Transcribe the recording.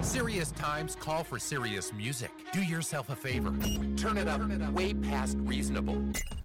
Serious times call for serious music. Do yourself a favor. Turn it up way past reasonable.